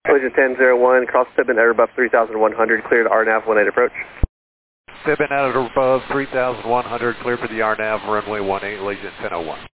Legion 1001, cross Tibbin at above 3,100, cleared RNAV 18 approach. Tibbin at above 3,100, clear for the RNAV, runway 18, Legion 1001.